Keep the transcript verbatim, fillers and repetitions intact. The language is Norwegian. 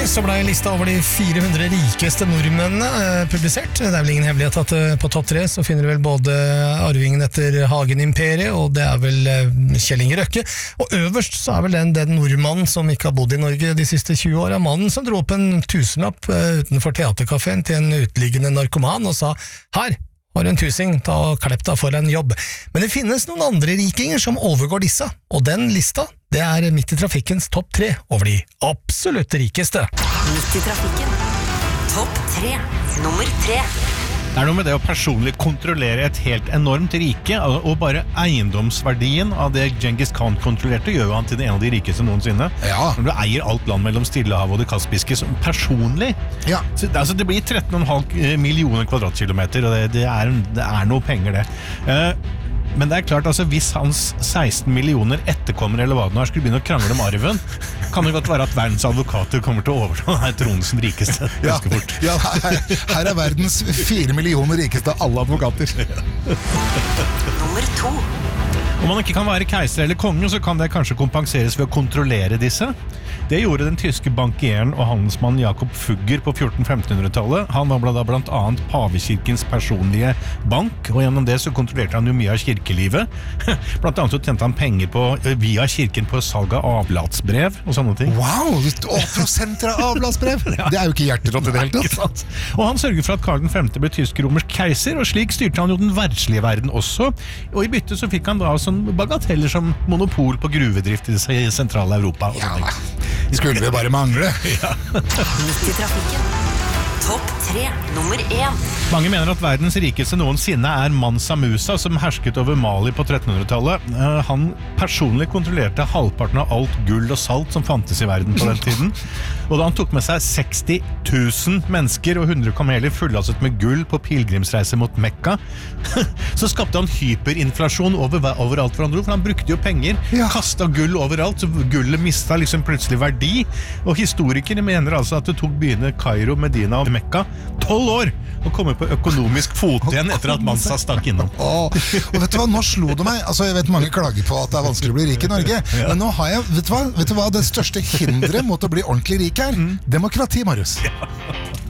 så ble lista over de fire hundre rikeste nordmennene eh, publisert. Det er vel ingen hemmelighet at eh, på topp tre så finner du vel både arvingen etter Hagen-imperiet, og det er vel eh, Kjell Inge Røkke. Og øverst så er vel den, den nordmannen som ikke har bodd i Norge de siste tjue årene, mannen som dro opp en tusenlapp eh, utenfor teaterkaféen til en uteliggende narkoman og sa, her har en tusing, ta og klepp deg for en jobb. Men det finnes noen andre rikinger som overgår disse, og den lista, det er Midt i trafikkens topp tre over de absolutt rikeste. Midt i trafikken. Topp tre. Nummer tre. Det er noe med det å personlig kontrollere et helt enormt rike, og bare eiendomsverdien av det Genghis Khan kontrollerte gjør jo han til en av de rikeste noensinne. Ja. Når du eier alt land mellom Stillehavet og det Kaspiske som personlig. Ja. Så, altså, det blir tretten komma fem millioner kvadratkilometer, og det, det, er, det er noe penger det. Uh, Men det er klart, altså, hvis hans seksten millioner etterkommere eller hva det nå er skulle begynne å krangle om arven, kan det godt være at verdens advokater kommer til å overta denne tronen som rikeste Ja, ganske fort. ja her, her er verdens fire millioner rikeste alle advokater. Nummer to. Om man ikke kan være keiser eller konge, så kan det kanskje kompenseres ved å kontrollere disse. Det gjorde den tyske bankieren og handelsmannen Jakob Fugger på fjorten-femtenhundretallet. Han var blant, blant annet pavekirkens personlige bank, og gjennom det så kontrollerte han jo mye av kirkelivet. Blant annet så tjente han penger på, via kirken på salg av avlatsbrev og sånne ting. Wow, og prosenter av avlatsbrev! Det er jo ikke hjerterått i det hele tatt. Og han sørget for at Karl den femte ble tysk-romersk keiser, og slik styrte han jo den verdslige verden også. Og i bytte så fikk han da sånn bagateller som monopol på gruvedrift i det sentrale Europa. Og Ja, sånne. det skulle vi bare mangle. Midt i trafikken. Topp tre. Nummer én. Mange mener at verdens rikeste noensinne er Mansa Musa, som hersket over Mali på trettenhundretallet. Uh, han personlig kontrollerte halvparten av alt gull og salt som fantes i verden på den tiden. Og da han tok med seg seksti tusen mennesker og hundre kameler fullastet med gull på pilgrimsreise mot Mekka, så skapte han hyperinflasjon over, overalt hvor han dro, for han brukte jo penger, Ja. kastet gull overalt, så gullet mistet liksom plutselig verdi. Og historikere mener altså at det tok byene Kairo, Medina og Mekka tolv år å komme på økonomisk fot igjen etter at Mansa stakk innom. Åh, og vet du hva, nå slo det meg. Altså, jeg vet mange klager på at det er vanskelig å bli rik i Norge, men nå har jeg, vet du hva, vet du hva det største hindret mot å bli ordentlig rik er? Demokrati, Marius.